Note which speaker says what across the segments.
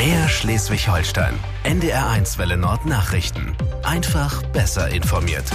Speaker 1: Mehr Schleswig-Holstein. NDR1 Welle Nord Nachrichten. Einfach besser informiert.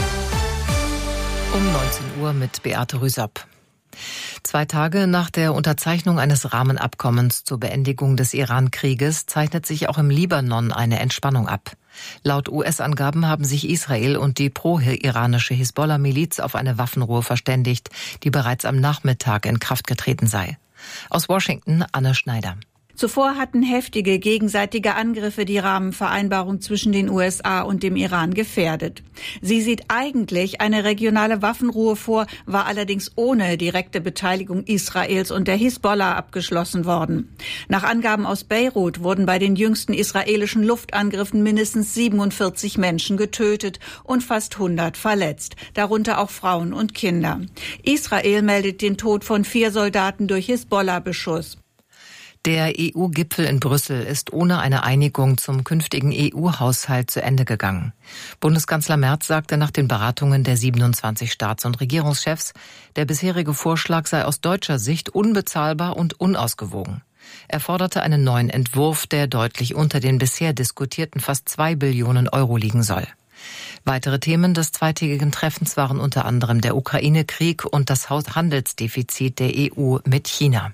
Speaker 2: Um 19 Uhr mit Beate Rüsop. 2 Tage nach der Unterzeichnung eines Rahmenabkommens zur Beendigung des Iran-Krieges zeichnet sich auch im Libanon eine Entspannung ab. Laut US-Angaben haben sich Israel und die pro-iranische Hisbollah-Miliz auf eine Waffenruhe verständigt, die bereits am Nachmittag in Kraft getreten sei. Aus Washington Anne Schneider.
Speaker 3: Zuvor hatten heftige gegenseitige Angriffe die Rahmenvereinbarung zwischen den USA und dem Iran gefährdet. Sie sieht eigentlich eine regionale Waffenruhe vor, war allerdings ohne direkte Beteiligung Israels und der Hisbollah abgeschlossen worden. Nach Angaben aus Beirut wurden bei den jüngsten israelischen Luftangriffen mindestens 47 Menschen getötet und fast 100 verletzt, darunter auch Frauen und Kinder. Israel meldet den Tod von 4 Soldaten durch Hisbollah-Beschuss.
Speaker 2: Der EU-Gipfel in Brüssel ist ohne eine Einigung zum künftigen EU-Haushalt zu Ende gegangen. Bundeskanzler Merz sagte nach den Beratungen der 27 Staats- und Regierungschefs, der bisherige Vorschlag sei aus deutscher Sicht unbezahlbar und unausgewogen. Er forderte einen neuen Entwurf, der deutlich unter den bisher diskutierten fast 2 Billionen Euro liegen soll. Weitere Themen des zweitägigen Treffens waren unter anderem der Ukraine-Krieg und das Handelsdefizit der EU mit China.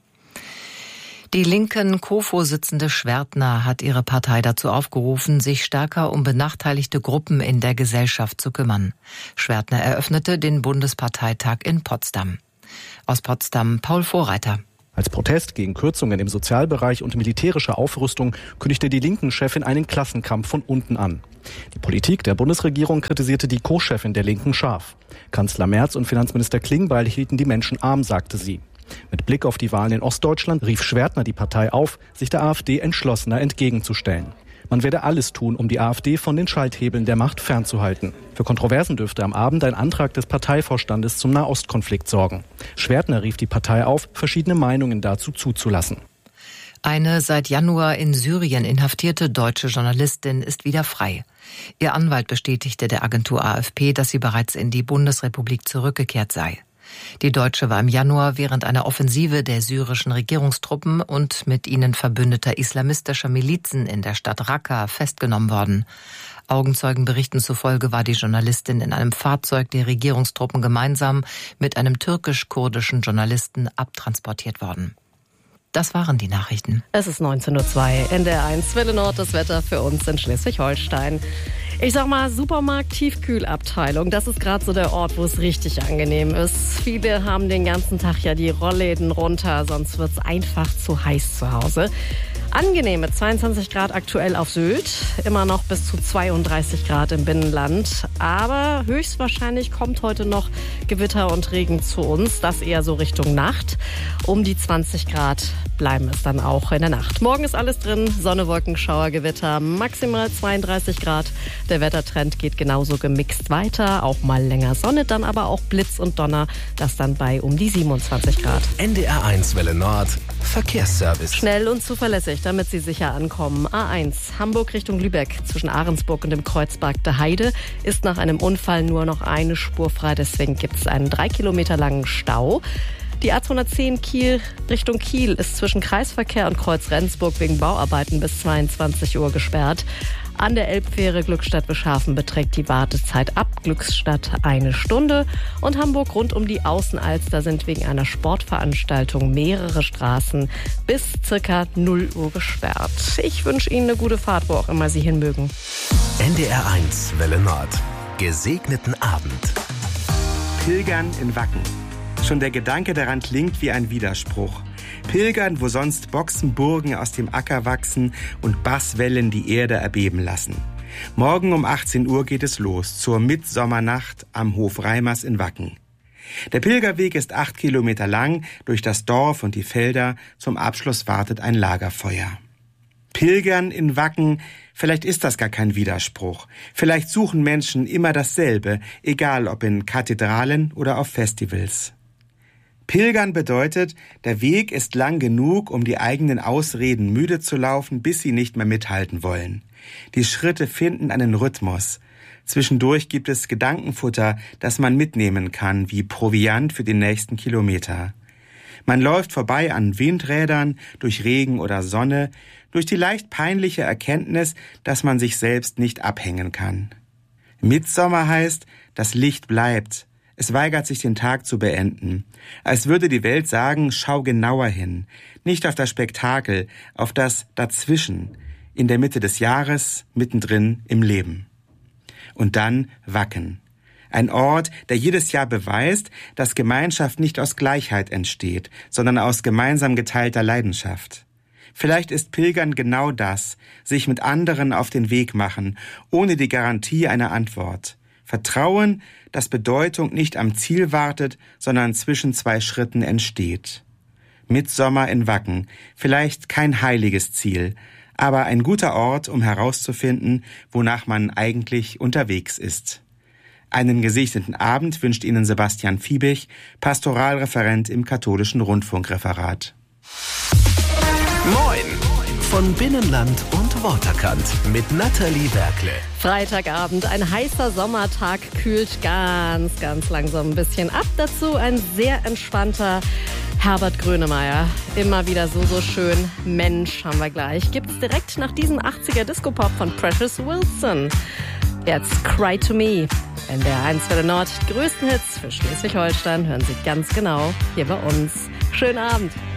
Speaker 2: Die linken Co-Vorsitzende Schwertner hat ihre Partei dazu aufgerufen, sich stärker um benachteiligte Gruppen in der Gesellschaft zu kümmern. Schwertner eröffnete den Bundesparteitag in Potsdam. Aus Potsdam Paul Vorreiter.
Speaker 4: Als Protest gegen Kürzungen im Sozialbereich und militärische Aufrüstung kündigte die Linken-Chefin einen Klassenkampf von unten an. Die Politik der Bundesregierung kritisierte die Co-Chefin der Linken scharf. Kanzler Merz und Finanzminister Klingbeil hielten die Menschen arm, sagte sie. Mit Blick auf die Wahlen in Ostdeutschland rief Schwertner die Partei auf, sich der AfD entschlossener entgegenzustellen. Man werde alles tun, um die AfD von den Schalthebeln der Macht fernzuhalten. Für Kontroversen dürfte am Abend ein Antrag des Parteivorstandes zum Nahostkonflikt sorgen. Schwertner rief die Partei auf, verschiedene Meinungen dazu zuzulassen.
Speaker 2: Eine seit Januar in Syrien inhaftierte deutsche Journalistin ist wieder frei. Ihr Anwalt bestätigte der Agentur AFP, dass sie bereits in die Bundesrepublik zurückgekehrt sei. Die Deutsche war im Januar während einer Offensive der syrischen Regierungstruppen und mit ihnen verbündeter islamistischer Milizen in der Stadt Raqqa festgenommen worden. Augenzeugenberichten zufolge war die Journalistin in einem Fahrzeug der Regierungstruppen gemeinsam mit einem türkisch-kurdischen Journalisten abtransportiert worden. Das waren die Nachrichten.
Speaker 5: Es ist 19:02 Uhr. NDR1 Welle Nord, das Wetter für uns in Schleswig-Holstein. Ich sag mal, Supermarkt-Tiefkühlabteilung, das ist gerade so der Ort, wo es richtig angenehm ist. Viele haben den ganzen Tag ja die Rollläden runter, sonst wird's einfach zu heiß zu Hause. Angenehme 22 Grad aktuell auf Sylt, immer noch bis zu 32 Grad im Binnenland. Aber höchstwahrscheinlich kommt heute noch Gewitter und Regen zu uns, das eher so Richtung Nacht. Um die 20 Grad bleiben es dann auch in der Nacht. Morgen ist alles drin, Sonne, Wolken, Schauer, Gewitter, maximal 32 Grad. Der Wettertrend geht genauso gemixt weiter, auch mal länger Sonne, dann aber auch Blitz und Donner, das dann bei um die 27 Grad.
Speaker 1: NDR1 Welle Nord, Verkehrsservice.
Speaker 5: Schnell und zuverlässig, damit Sie sicher ankommen. A1, Hamburg Richtung Lübeck, zwischen Ahrensburg und dem Kreuzberg der Heide, ist nach einem Unfall nur noch eine Spur frei, deswegen gibt es einen 3 Kilometer langen Stau. Die A210 Kiel Richtung Kiel ist zwischen Kreisverkehr und Kreuz Rendsburg wegen Bauarbeiten bis 22 Uhr gesperrt. An der Elbfähre Glückstadt-Beschafen beträgt die Wartezeit ab Glückstadt 1 Stunde. Und Hamburg rund um die Außenalster sind wegen einer Sportveranstaltung mehrere Straßen bis circa 0 Uhr gesperrt. Ich wünsche Ihnen eine gute Fahrt, wo auch immer Sie hin mögen.
Speaker 1: NDR1 Welle Nord. Gesegneten Abend.
Speaker 6: Pilgern in Wacken. Schon der Gedanke daran klingt wie ein Widerspruch. Pilgern, wo sonst Boxenburgen aus dem Acker wachsen und Basswellen die Erde erbeben lassen. Morgen um 18 Uhr geht es los zur Mitsommernacht am Hof Reimers in Wacken. Der Pilgerweg ist 8 Kilometer lang durch das Dorf und die Felder. Zum Abschluss wartet ein Lagerfeuer. Pilgern in Wacken, vielleicht ist das gar kein Widerspruch. Vielleicht suchen Menschen immer dasselbe, egal ob in Kathedralen oder auf Festivals. Pilgern bedeutet, der Weg ist lang genug, um die eigenen Ausreden müde zu laufen, bis sie nicht mehr mithalten wollen. Die Schritte finden einen Rhythmus. Zwischendurch gibt es Gedankenfutter, das man mitnehmen kann, wie Proviant für den nächsten Kilometer. Man läuft vorbei an Windrädern, durch Regen oder Sonne, durch die leicht peinliche Erkenntnis, dass man sich selbst nicht abhängen kann. Mittsommer heißt, das Licht bleibt. Es weigert sich, den Tag zu beenden. Als würde die Welt sagen, schau genauer hin. Nicht auf das Spektakel, auf das Dazwischen, in der Mitte des Jahres, mittendrin im Leben. Und dann Wacken. Ein Ort, der jedes Jahr beweist, dass Gemeinschaft nicht aus Gleichheit entsteht, sondern aus gemeinsam geteilter Leidenschaft. Vielleicht ist Pilgern genau das, sich mit anderen auf den Weg machen, ohne die Garantie einer Antwort. Vertrauen, dass Bedeutung nicht am Ziel wartet, sondern zwischen zwei Schritten entsteht. Mittsommer in Wacken, vielleicht kein heiliges Ziel, aber ein guter Ort, um herauszufinden, wonach man eigentlich unterwegs ist. Einen gesegneten Abend wünscht Ihnen Sebastian Fiebig, Pastoralreferent im Katholischen Rundfunkreferat.
Speaker 1: Moin von Binnenland und Waterkant mit Nathalie Berkle.
Speaker 5: Freitagabend, ein heißer Sommertag, kühlt ganz langsam ein bisschen ab. Dazu ein sehr entspannter Herbert Grönemeyer. Immer wieder so schön. Mensch, haben wir gleich. Gibt's direkt nach diesem 80er Disco-Pop von Precious Wilson. Jetzt Cry to Me. NDR 1 Welle Nord. Die größten Hits für Schleswig-Holstein hören Sie ganz genau hier bei uns. Schönen Abend.